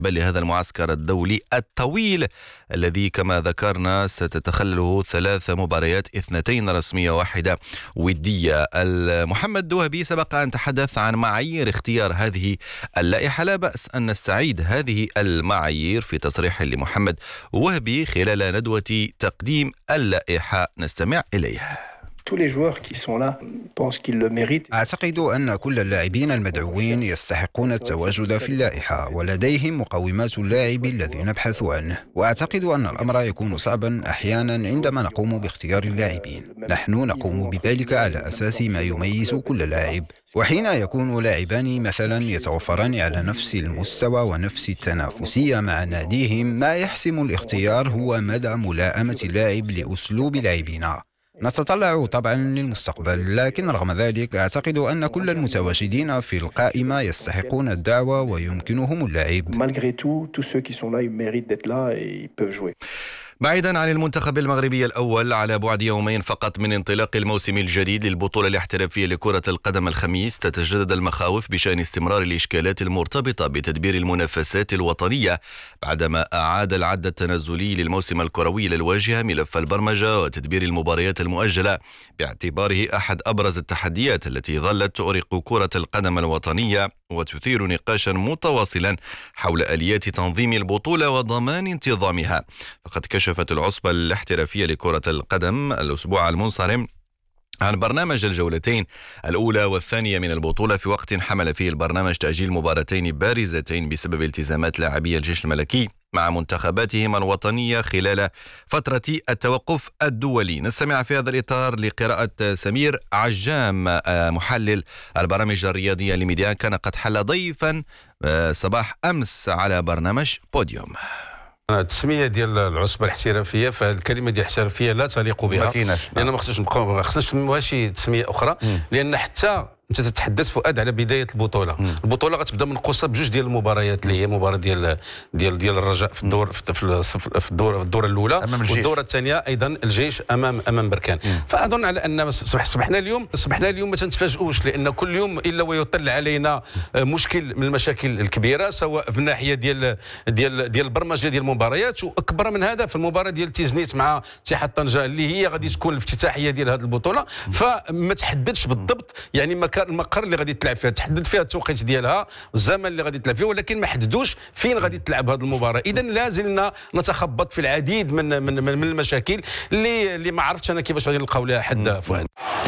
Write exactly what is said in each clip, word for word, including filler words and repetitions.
بل لهذا المعسكر الدولي الطويل الذي كما ذكرنا ستتخلله ثلاث مباريات، اثنتين رسمية واحدة ودية. محمد دوهبي سبق أن تحدث عن معايير اختيار هذه اللائحة. لا بأس أن نستعيد هذه المعايير في تصريح لمحمد وهبي خلال ندوة تقديم اللائحة، نستمع إليها. أعتقد أن كل اللاعبين المدعوين يستحقون التواجد في اللائحة ولديهم مقومات اللاعب الذي نبحث عنه، وأعتقد أن الأمر يكون صعبا أحيانا عندما نقوم باختيار اللاعبين. نحن نقوم بذلك على أساس ما يميز كل لاعب، وحين يكون لاعبان مثلا يتوفران على نفس المستوى ونفس التنافسية مع ناديهم، ما يحسم الاختيار هو مدى ملائمة اللاعب لأسلوب لاعبنا. نتطلع طبعا للمستقبل، لكن رغم ذلك أعتقد أن كل المتواجدين في القائمة يستحقون الدعوة ويمكنهم اللعب. بعيدا عن المنتخب المغربي الأول، على بعد يومين فقط من انطلاق الموسم الجديد للبطولة الاحترافية لكرة القدم الخميس، تتجدد المخاوف بشأن استمرار الإشكالات المرتبطة بتدبير المنافسات الوطنية بعدما أعاد العد التنازلي للموسم الكروي للواجهة ملف البرمجة وتدبير المباريات المؤجلة، باعتباره أحد أبرز التحديات التي ظلت تؤرق كرة القدم الوطنية وتثير نقاشا متواصلا حول آليات تنظيم البطولة وضمان انتظامها. فقد كشفت العصبة الاحترافية لكرة القدم الأسبوع المنصرم عن برنامج الجولتين الأولى والثانية من البطولة، في وقت حمل فيه البرنامج تأجيل مباراتين بارزتين بسبب التزامات لاعبي الجيش الملكي مع منتخباتهم الوطنية خلال فترة التوقف الدولي. نستمع في هذا الإطار لقراءة سمير عجام محلل البرامج الرياضية لميديان، كان قد حل ضيفا صباح أمس على برنامج بوديوم. التسميه ديال العصبه الاحترافيه، فالكلمه ديال الاحترافيه لا تليق بها، لان ما خصناش نبقاو ما خصناش نسميوها شي تسميه اخرى، لان حتى انت تتحدث فؤاد على بدايه البطوله. مم. البطوله غتبدا منقوصه بجوج ديال المباريات اللي هي مباراه ديال ديال ديال الرجاء في الدور في في الدور في الدوره الاولى، والدوره الثانيه ايضا الجيش امام امام بركان. مم. فاظن على ان صبحنا اليوم صبحنا اليوم ما تنتفاجئوش، لان كل يوم الا ويطل علينا مشكل من المشاكل الكبيره، سواء في الناحيه ديال ديال ديال البرمجه ديال المباريات، واكبر من هذا في المباراه ديال تيزنيت مع اتحاد طنجه اللي هي غادي تكون الافتتاحيه ديال هذه البطوله. فما تحددش بالضبط يعني مكان المقر اللي غادي تلعب فيها، تحدد فيها التوقيت ديالها، الزمن اللي غادي تلعب فيه، ولكن ما حددوش فين غادي تلعب هذه المباراه. اذا لازلنا نتخبط في العديد من من من المشاكل اللي اللي ما عرفتش انا كيفاش غادي نلقاو لها حد فؤاد.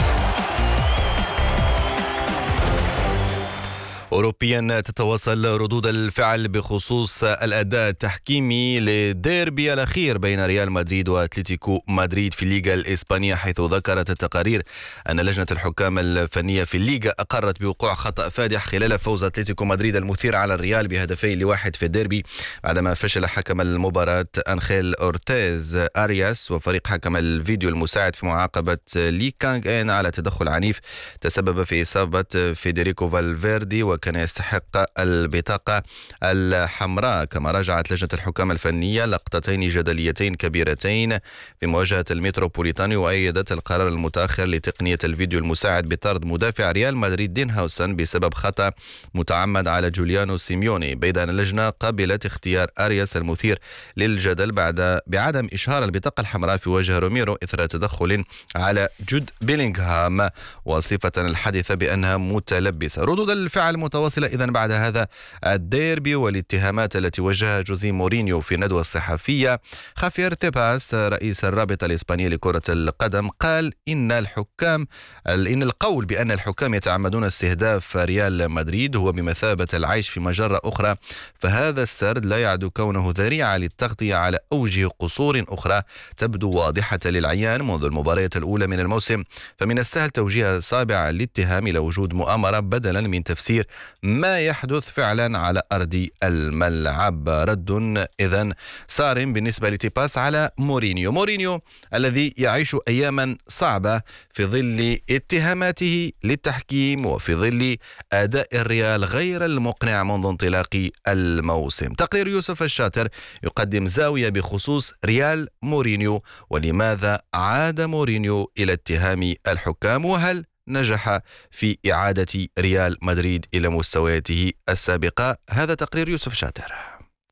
أوروبيا تتواصل ردود الفعل بخصوص الأداء التحكيمي للديربي الأخير بين ريال مدريد وأتلتيكو مدريد في الليغا الإسبانية، حيث ذكرت التقارير أن لجنة الحكام الفنية في الليغا أقرت بوقوع خطأ فادح خلال فوز أتلتيكو مدريد المثير على الريال بهدفين لواحد في الديربي، بعدما فشل حكم المباراة أنخيل أورتيز أرياس وفريق حكم الفيديو المساعد في معاقبة لي كانغ إن على تدخل عنيف تسبب في إصابة فيدريكو فالفيردي وكان يستحق البطاقة الحمراء. كما راجعت لجنة الحكام الفنية لقطتين جدليتين كبيرتين في مواجهة المتروبوليتاني، وأيدت القرار المتأخر لتقنية الفيديو المساعد بطرد مدافع ريال مدريد دين هاوسن بسبب خطأ متعمد على جوليانو سيميوني، بيد أن اللجنة قبلت اختيار أرياس المثير للجدل بعد بعدم إشهار البطاقة الحمراء في وجه روميرو إثر تدخل على جود بيلينغهام، وصفة الحادثة بأنها متلبسة. ردود الفعل متواصلة إذن بعد هذا الديربي والاتهامات التي وجهها جوزيه مورينيو في الندوة الصحفية. خافير تيباس رئيس الرابطة الإسبانية لكرة القدم قال إن الحكام إن القول بأن الحكام يتعمدون استهداف ريال مدريد هو بمثابة العيش في مجرة أخرى، فهذا السرد لا يعد كونه ذريعة للتغطية على أوجه قصور أخرى تبدو واضحة للعيان منذ المباريات الأولى من الموسم، فمن السهل توجيه صابع الاتهام إلى وجود مؤامرة بدلا من تفسير ما يحدث فعلا على أرض الملعب. رد إذن صارم بالنسبة لتيباس على مورينيو مورينيو الذي يعيش أياما صعبة في ظل اتهاماته للتحكيم وفي ظل أداء الريال غير المقنع منذ انطلاق الموسم. تقرير يوسف الشاطر يقدم زاوية بخصوص ريال مورينيو، ولماذا عاد مورينيو إلى اتهام الحكام، وهل نجح في إعادة ريال مدريد إلى مستوياته السابقة. هذا تقرير يوسف شاطر.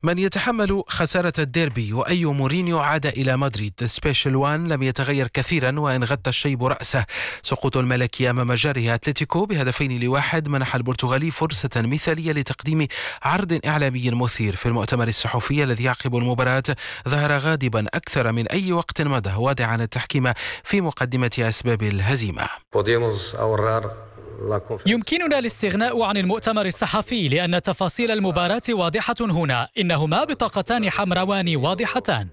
من يتحمل خسارة الديربي وأي مورينيو عاد إلى مدريد. سبيشال وان لم يتغير كثيرا وإن غطى الشيب رأسه. سقوط الملكي أمام جاره أتلتيكو بهدفين لواحد منح البرتغالي فرصة مثالية لتقديم عرض إعلامي مثير. في المؤتمر الصحفي الذي يعقب المباراة ظهر غاضبا أكثر من أي وقت مضى واضعا التحكيم في مقدمة أسباب الهزيمة. يمكننا الاستغناء عن المؤتمر الصحفي لأن تفاصيل المباراة واضحة هنا. إنهما بطاقتان حمراوان واضحتان.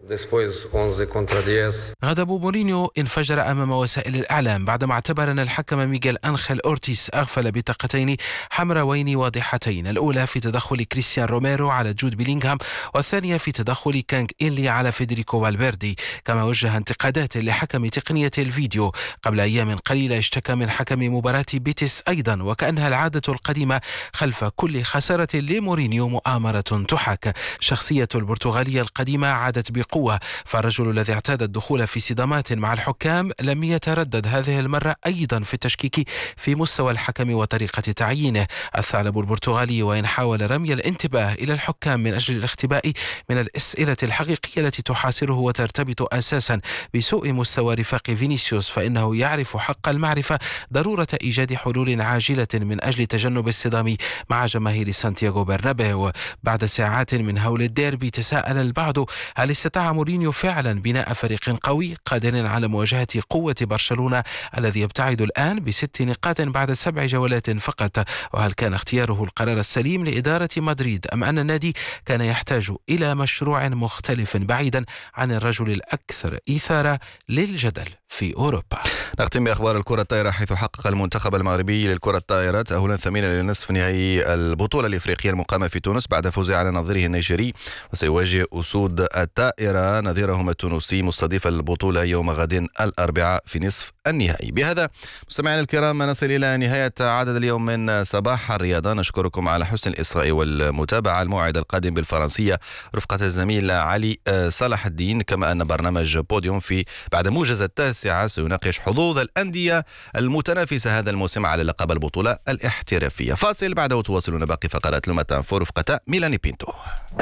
غضب مورينيو انفجر أمام وسائل الإعلام بعدما اعتبر أن الحكم ميغيل أنخيل أورتيس أغفل بطاقتين حمراوين واضحتين، الأولى في تدخل كريستيان روميرو على جود بيلينغهام والثانية في تدخل كانغ إيلي على فيدريكو فالفيردي. كما وجه انتقادات لحكم تقنية الفيديو. قبل أيام قليلة اشتكى من حكم مباراة بيتيس أيضا، وكأنها العادة القديمة خلف كل خسارة لمورينيو مؤامرة تحاك. شخصية البرتغالية القديمة عادت بقوة، فالرجل الذي اعتاد الدخول في صدامات مع الحكام لم يتردد هذه المرة أيضا في التشكيك في مستوى الحكم وطريقة تعيينه. الثعلب البرتغالي وإن حاول رمي الانتباه إلى الحكام من أجل الاختباء من الأسئلة الحقيقية التي تحاصره وترتبط أساسا بسوء مستوى رفاق فينيسيوس، فإنه يعرف حق المعرفة ضرورة إيجاد حلول عاجلة من أجل تجنب الصدام مع جماهير سانتياغو برنابيو. بعد ساعات من هول الديربي تساءل البعض هل استطاع مورينيو فعلا بناء فريق قوي قادر على مواجهة قوة برشلونة الذي يبتعد الآن بست نقاط بعد سبع جولات فقط، وهل كان اختياره القرار السليم لإدارة مدريد أم أن النادي كان يحتاج إلى مشروع مختلف بعيدا عن الرجل الأكثر إثارة للجدل في أوروبا. نختم بأخبار الكرة الطائرة، حيث حقق المنتخب المغربي للكرة الطائرة تأهلا ثمينا لنصف نهائي البطولة الإفريقية المقامة في تونس بعد فوزه على نظيره النيجيري، وسيواجه أسود الطائرة نظيرهم التونسي مستضيف البطولة يوم غد الأربعاء في نصف النهائي. بهذا مستمعينا الكرام نصل إلى نهاية عدد اليوم من صباح الرياضة. نشكركم على حسن الإصغاء والمتابعة. الموعد القادم بالفرنسية رفقة الزميل علي صلاح الدين، كما أن برنامج بوديوم في بعد موجز التاسعة سيناقش حظوظ الأندية المتنافسة هذا الموسم على لقب البطولة الاحترافية. فاصل بعده تواصلون باقي فقرات لوماتان فور رفقة ميلاني بينتو.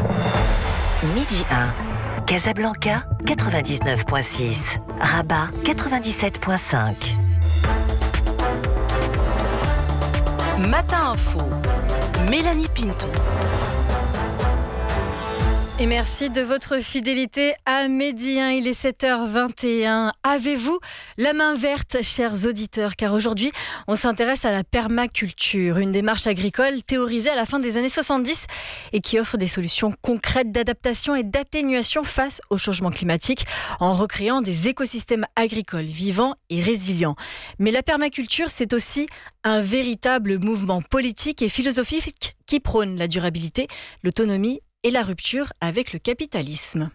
Midi un, Casablanca quatre-vingt-dix-neuf virgule six, Rabat quatre-vingt-dix-sept virgule cinq. Matin Info, Mélanie Pinto. Et merci de votre fidélité à Midi un, il est sept heures vingt et un. Avez-vous la main verte, chers auditeurs? Car aujourd'hui, on s'intéresse à la permaculture, une démarche agricole théorisée à la fin des années soixante-dix et qui offre des solutions concrètes d'adaptation et d'atténuation face au changement climatique en recréant des écosystèmes agricoles vivants et résilients. Mais la permaculture, c'est aussi un véritable mouvement politique et philosophique qui prône la durabilité, l'autonomie et la rupture avec le capitalisme.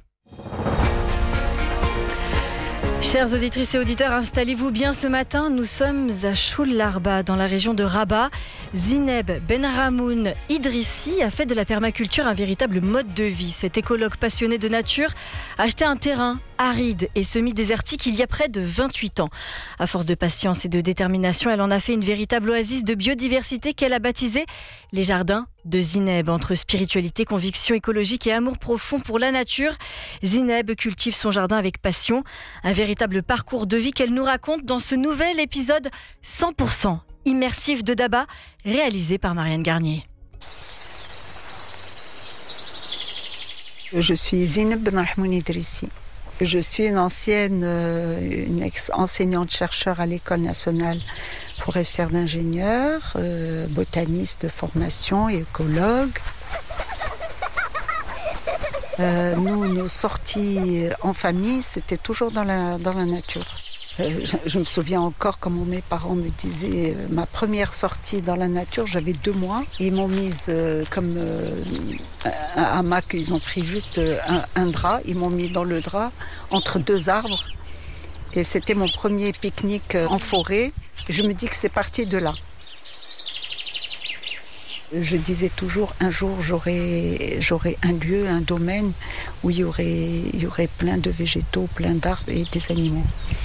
Chères auditrices et auditeurs, installez-vous bien ce matin. Nous sommes à Choul-Larba, dans la région de Rabat. Zineb Benramoun Idrissi a fait de la permaculture un véritable mode de vie. Cet écologue passionné de nature a acheté un terrain aride et semi-désertique il y a près de vingt-huit ans. À force de patience et de détermination, elle en a fait une véritable oasis de biodiversité qu'elle a baptisée les jardins de Zineb. Entre spiritualité, conviction écologique et amour profond pour la nature, Zineb cultive son jardin avec passion. Un véritable parcours de vie qu'elle nous raconte dans ce nouvel épisode cent pour cent immersif de Daba, réalisé par Marianne Garnier. Je suis Zineb Benramoun Idrissi. Je suis une ancienne euh, une ex-enseignante-chercheur à l'École nationale forestière d'ingénieurs, euh, botaniste de formation et écologue. Euh, nous, nos sorties en famille, c'était toujours dans la, dans la nature. Euh, je, je me souviens encore comment mes parents me disaient euh, ma première sortie dans la nature, j'avais deux mois. Ils m'ont mise euh, comme euh, un hamac, ils ont pris juste un, un drap, ils m'ont mis dans le drap entre deux arbres. Et c'était mon premier pique-nique en forêt. Je me dis que c'est parti de là. Je disais toujours, un jour, j'aurai, j'aurai un lieu, un domaine où il y aurait, il y aurait plein de végétaux, plein d'arbres et des animaux.